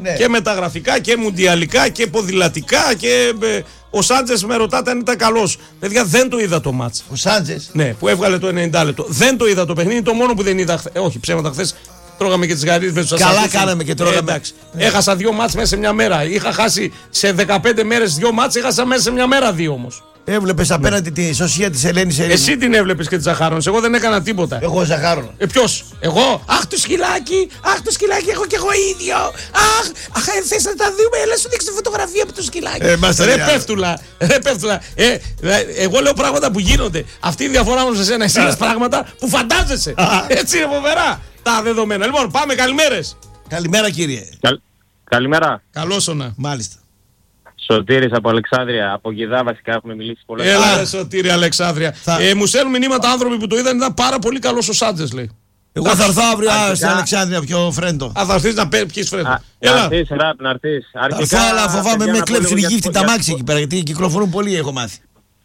Ναι. Και μεταγραφικά και μουντιαλικά και ποδηλατικά. Και ο Σάντζες με ρωτάτε αν ήταν καλός. Παιδιά, δεν το είδα το μάτς. Ο Σάντζες. Ναι, που έβγαλε το 90 λεπτό. Δεν το είδα το παιχνίδι. Το μόνο που δεν είδα. Όχι, ψέματα, χθες τρώγαμε και τις γαρίδες. Καλά κάναμε και τρώγαμε. Εντάξει. Έχασα 2 μάτς μέσα σε μια μέρα. Είχα χάσει σε 15 μέρες 2 μάτς. Έχασα μέσα σε μια μέρα 2 όμως. Έβλεπες απέναντι τη σωσία της Ελένης Ερήμου. Εσύ την έβλεπες και τη Ζαχάρωνες. Εγώ δεν έκανα τίποτα. Εγώ Ζαχάρωνα. Ποιος? Εγώ? Αχ, το σκυλάκι! Αχ, το σκυλάκι! Έχω κι εγώ ίδιο! Αχ, θες να τα δούμε? Έλα, σου δείξω φωτογραφία με το σκυλάκι. Ρε πέφτουλα. Εγώ λέω πράγματα που γίνονται. Αυτή η διαφορά μου σε σένα. Εσύ λες πράγματα που φαντάζεσαι. Έτσι είναι φοβερά τα δεδομένα. Λοιπόν, πάμε, καλημέρες. Καλημέρα, κύριε. Καλημέρα. Καλώς όνα. Μάλιστα. Σωτήρης από Αλεξάνδρεια. Από Γιδά βασικά έχουμε μιλήσει πολλές φορές. Έλα, ρε Σωτήρη, Αλεξάνδρεια. Μου στέλνουν μηνύματα άνθρωποι που το είδαν. Ήταν πάρα πολύ καλός ο Σάντζες, λέει. Εγώ θα έρθω αύριο στην Αλεξάνδρεια πιο φρέντο. Θα έρθεις να πιεις φρέντο. Να έρθεις, να έρθεις. Αλλά φοβάμαι με κλέψουν οι γύφτοι τα μάξι εκεί πέρα, γιατί κυκλοφορούν πολύ, έχω μάθει.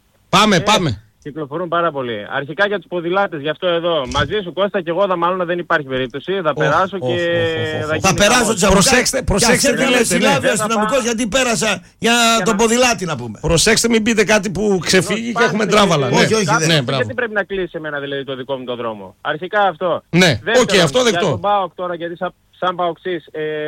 Πάμε. Κυκλοφορούν πάρα πολύ. Αρχικά για τους ποδηλάτες, γι' αυτό εδώ. Μαζί σου, Κώστα, και εγώ μάλλον δεν υπάρχει περίπτωση. Θα περάσω και θα περάσω τις Προσέξτε τι λέτε. Συλλάβει αστυνομικός γιατί πέρασα για τον ποδηλάτη να πούμε. Προσέξτε, μην πείτε κάτι που ξεφύγει και έχουμε τράβαλα. Όχι, γιατί πρέπει να κλείσει εμένα δηλαδή το δικό μου το δρόμο. Αρχικά αυτό. Ναι, οκ, αυτό δεκτό. Για τον ΠΑΟΚ τώρα, γιατί σαν ΠΑΟΚσής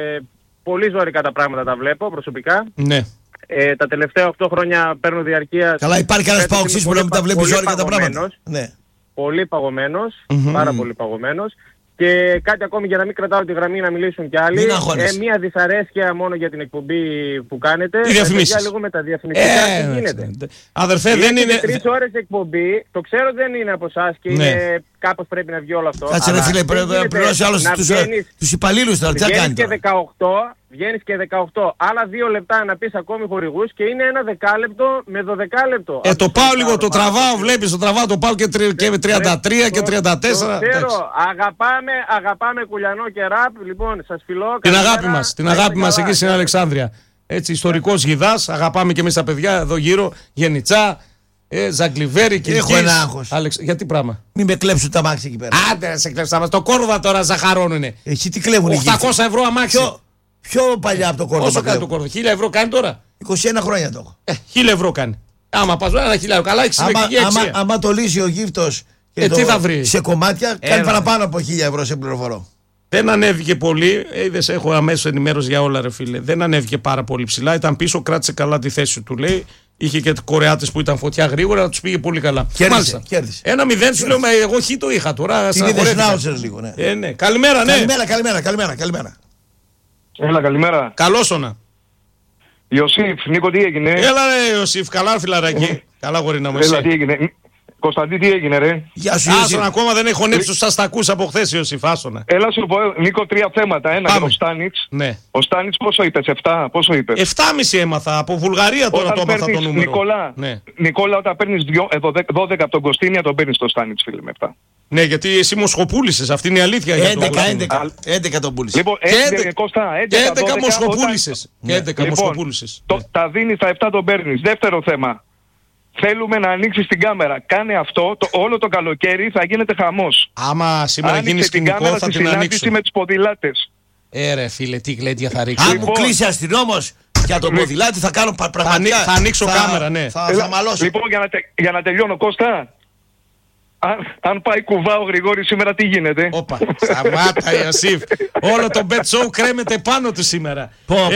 πολύ ζωρικά τα πράγματα τα βλέπω προσωπικά. Ναι. Τα τελευταία 8 χρόνια παίρνω διαρκεία. Καλά, υπάρχει ένας παοξής που να μην τα βλέπει ζώρικα τα πράγματα. Ναι. Πολύ παγωμένος, πάρα πολύ παγωμένος. Και κάτι ακόμη για να μην κρατάω τη γραμμή να μιλήσουν κι άλλοι. Μια δυσαρέσκεια μόνο για την εκπομπή που κάνετε. Τι διαφημίσεις? Λίγο με τα διαφημιστικά τι γίνεται. Αδερφέ, δεν είναι. 3 ώρες εκπομπή, το ξέρω δεν είναι από εσάς και είναι κάπως πρέπει να βγει όλο αυτό. Κάτσε ρε φίλε, πρέπει να πληρώσει άλλους τους υπαλλήλους τώρα. Τι θα κάνει τώρα. Βγαίνεις και 18, άλλα 2 λεπτά να πεις ακόμη χορηγούς και είναι ένα 10 λεπτό με 12 λεπτό. Το πάω λίγο, το τραβάω, βλέπεις, το τραβάω, το πάω και 33 και 34. Ξέρω, αγαπάμε κουλιανό και ραπ, λοιπόν, σας φιλώ. Την αγάπη μας εκεί στην Αλεξάνδρεια. Έτσι, ιστορικός Γιδάς, αγαπάμε και εμείς τα παιδιά εδώ γύρω, Γενιτσά, Ζαγκλιβέρη, Κυρκής. Έχω ένα άγχος. Γιατί πράγμα? Μην με κλέψουν τα αμάξι εκεί πέρα. Άντε να σε κλέψουν τα αμάξι. Το Κόρδα τώρα Ζαχαρώνουνε. Εσύ τι κλέβουν εκεί. 800 ευρώ αμάξι. Πιο παλιά από το Κόρδο. Όσο κάνει το Κόρδο? 1000 ευρώ κάνει τώρα? 21 χρόνια το έχω. 1000 ευρώ κάνει. Άμα πας ένα 1000, καλά έχεις συλλεκτική αξία. Άμα το λύσει ο γύφτος και τι θα βρει? Σε κομμάτια, κάνει παραπάνω από 1000 ευρώ σε πληροφορώ. Δεν ανέβηκε πολύ. Είδες, έχω αμέσως ενημέρωση για όλα, ρε φίλε. Δεν ανέβηκε πάρα πολύ ψηλά. Ήταν πίσω, κράτησε καλά τη θέση του, λέει. Είχε και Κορεάτες που ήταν φωτιά γρήγορα, τους πήγε πολύ καλά. Κέρδισε. 1-0 σου λέω, εγώ χ το είχα τώρα. Την είδε σνάουτσερ λίγο, ναι. Ναι. Καλημέρα, ναι. Καλημέρα. Έλα, καλημέρα. Καλώς όνα. Ιωσήφ, Νίκο, τι έγινε? Έλα ρε Ιωσήφ, καλά φιλαράκι. Καλά γορίνα μου, εσύ. Έλα, τι έγινε? Κωνσταντί, τι έγινε ρε? Γεια σου, Άσονα, ακόμα δεν έχω χωνέψει τους αστακούς από χθες, Ιωσήφ, άσονα. Έλα σου πω, Νίκο, 3 θέματα. Ένα για τον Στάνιτς. Ναι. Ο Στάνιτς πόσο είπες, 7, πόσο είπες? 7,5 έμαθα, από Βουλγαρία τώρα το έμαθα το νούμερο. Νικόλα, όταν παίρνεις 12 από τον Κωστίνια, τον παίρνεις το Στάνιτς, φίλε, με 7. Ναι, γιατί εσύ μου σκοπούλησες, αυτή είναι η αλήθεια. 11 τον πούλησες. Λοιπόν, 11 μοσχοπούλησες. Τα δίνεις τα 7 τον παίρνεις. Δεύτερο θέμα. Θέλουμε να ανοίξεις την κάμερα. Κάνε αυτό, όλο το καλοκαίρι θα γίνεται χαμός. Άμα σήμερα γίνει σκηνικό θα την ανοίξω. Με τους ποδηλάτες. Ρε φίλε, τι γλέντια θα ρίξω. Αν μου κλείσει αστυνόμος για τον ποδηλάτη θα κάνω πραγματικά. Θα ανοίξω κάμερα, ναι. Θα μαλώσω. Λοιπόν, για να τελειώνω, Κώστα. Αν πάει κουβά ο Γρηγόρης σήμερα, τι γίνεται? Όπα, σταμάτα Ιωσήφ. Όλο το bet show κρέμεται πάνω του σήμερα.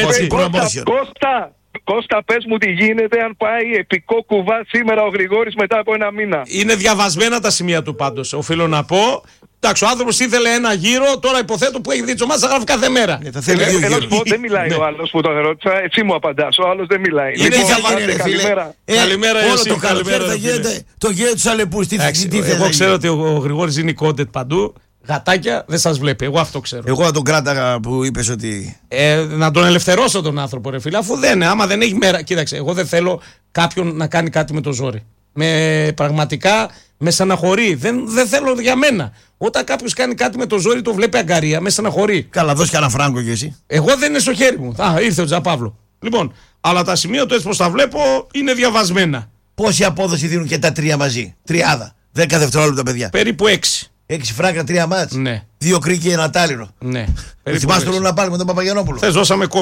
Κώστα, πες μου τι γίνεται αν πάει επικό κουβά σήμερα ο Γρηγόρης μετά από 1 μήνα. Είναι διαβασμένα τα σημεία του πάντως, οφείλω να πω. Εντάξει, ο άνθρωπος ήθελε ένα γύρο, τώρα υποθέτω που έχει δει τις ομάδες θα γράφει κάθε μέρα. Δεν μιλάει ο άλλος που τον ερώτησα, έτσι μου απαντάς, ο άλλος δεν μιλάει. Είναι διαβασμένα, καλημέρα. Καλημέρα, όλο το καλοκαίρι θα γίνεται το γύρο τους αλεπούς. Εγώ ξέρω ότι ο Γρηγόρης είναι κόντετ παντού. Γατάκια δεν σας βλέπει, εγώ αυτό ξέρω. Εγώ τον κράταγα που είπες ότι. Να τον ελευθερώσω τον άνθρωπο, ρε φίλε, αφού άμα δεν έχει μέρα. Κοίταξε, εγώ δεν θέλω κάποιον να κάνει κάτι με το ζόρι. Πραγματικά με στεναχωρεί. Δεν θέλω για μένα. Όταν κάποιος κάνει κάτι με το ζόρι, το βλέπει αγκαρία, με στεναχωρεί. Καλά, δώσ' και ένα φράγκο κι εσύ. Εγώ δεν είναι στο χέρι μου. Ήρθε ο Τζαπαύλο. Λοιπόν, αλλά τα σημεία του έτσι πως τα βλέπω είναι διαβασμένα. Πόση απόδοση δίνουν και τα 3 μαζί? Τριάδα. 10 δευτερόλεπτα, παιδιά. Περίπου 6. 6 φράγκα, 3 μάτς. Ναι. 2 κρίκι, 1 τάλιρο. Ναι. Θυμάσαι το Λουναπάρ με τον Παπαγιανόπουλο? Θες δώσαμε